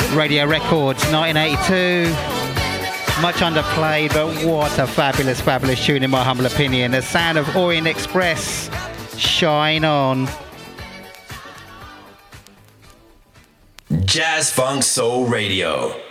Radio Records, 1982. Much underplayed, but what a fabulous, fabulous tune in my humble opinion. The sound of Orient Express, Shine On. Jazz Funk Soul Radio.